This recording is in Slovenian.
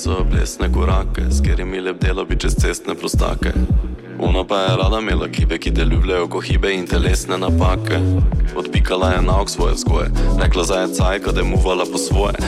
so plesne korake, s katerimi lebdelo bi čez cestne prostake. Ona pa je rada imela kibe, ki te ljubljajo ko hibe in telesne napake. Odpikala je nauk svoje vzgoje, rekla za je cajka, da je muvala po svoje.